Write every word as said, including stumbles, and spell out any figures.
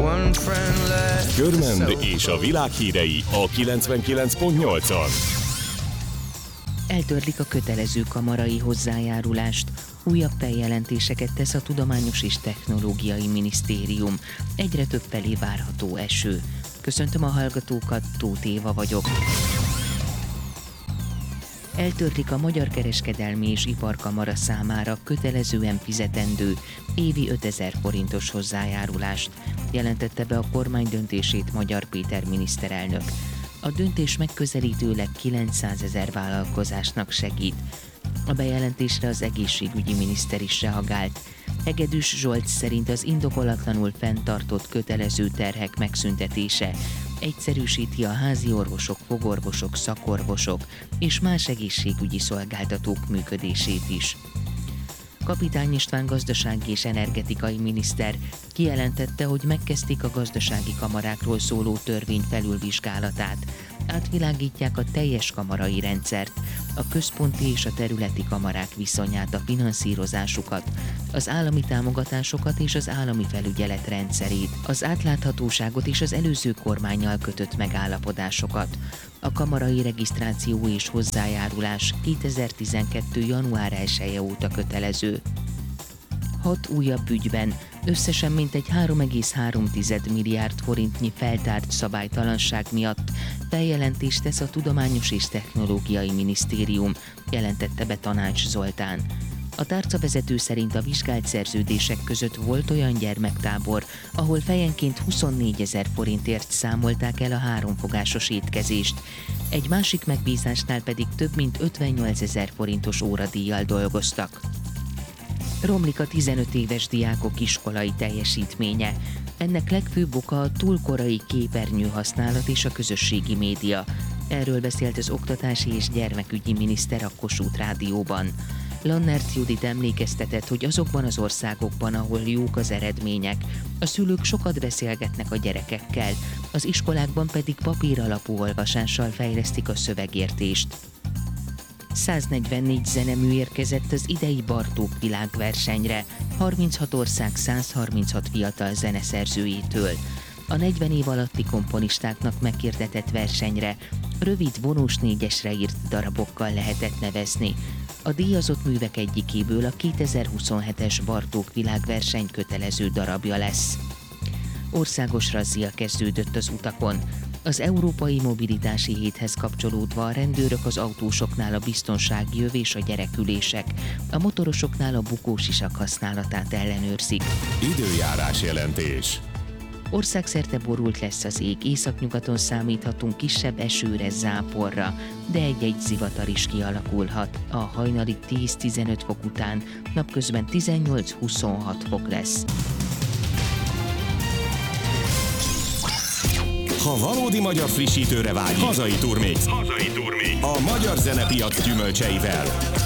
Körmend és a világ hírei a kilencvenkilenc pont nyolcon. Eltörlik a kötelező kamarai hozzájárulást. Újabb feljelentéseket tesz a Tudományos és Technológiai Minisztérium. Egyre több felé várható eső. Köszöntöm a hallgatókat, Tóth Éva vagyok. Eltörlik a Magyar Kereskedelmi és Iparkamara számára kötelezően fizetendő évi ötezer forintos hozzájárulást, jelentette be a kormány döntését Magyar Péter miniszterelnök. A döntés megközelítőleg kilencszázezer vállalkozásnak segít. A bejelentésre az egészségügyi miniszter is reagált. Hegedűs Zsolt szerint az indokolatlanul fenntartott kötelező terhek megszüntetése egyszerűsíti a házi orvosok, fogorvosok, szakorvosok és más egészségügyi szolgáltatók működését is. Kapitány István gazdasági és energetikai miniszter kijelentette, hogy megkezdték a gazdasági kamarákról szóló törvény felülvizsgálatát. Átvilágítják a teljes kamarai rendszert, a központi és a területi kamarák viszonyát, a finanszírozásukat, az állami támogatásokat és az állami felügyelet rendszerét, az átláthatóságot és az előző kormánnyal kötött megállapodásokat. A kamarai regisztráció és hozzájárulás kétezer-tizenkettő. január elseje óta kötelező. Hat újabb ügyben összesen mintegy három egész három milliárd forintnyi feltárt szabálytalanság miatt feljelentést tesz a Tudományos és Technológiai Minisztérium, jelentette be Tanács Zoltán. A tárcavezető szerint a vizsgált szerződések között volt olyan gyermektábor, ahol fejenként huszonnégyezer forintért számolták el a háromfogásos étkezést, egy másik megbízásnál pedig több mint ötvennyolcezer forintos óradíjjal dolgoztak. Romlik a tizenöt éves diákok iskolai teljesítménye. Ennek legfőbb oka a túl korai képernyő használat és a közösségi média. Erről beszélt az Oktatási és Gyermekügyi miniszter a Kossuth Rádióban. Lannert Judit emlékeztetett, hogy azokban az országokban, ahol jók az eredmények, a szülők sokat beszélgetnek a gyerekekkel, az iskolákban pedig papíralapú olvasással fejlesztik a szövegértést. száznegyvennégy zenemű érkezett az idei Bartók világversenyre, harminchat ország százharminchat fiatal zeneszerzőjétől. A negyven év alatti komponistáknak meghirdetett versenyre rövid vonós négyesre írt darabokkal lehetett nevezni. A díjazott művek egyikéből a kétezer-huszonhetes Bartók világverseny kötelező darabja lesz. Országos razzia kezdődött az utakon. Az Európai Mobilitási Héthez kapcsolódva a rendőrök az autósoknál a biztonsági öv és a gyerekülések, a motorosoknál a bukósisak használatát ellenőrzik. Időjárás jelentés. Országszerte borult lesz az ég, északnyugaton számíthatunk kisebb esőre, záporra, de egy-egy zivatar is kialakulhat. A hajnali tíz-tizenöt fok után napközben tizennyolc-huszonhat fok lesz. Ha valódi magyar frissítőre vágy, hazai turmix. Hazai turmix. A magyar zenepiac gyümölcseivel.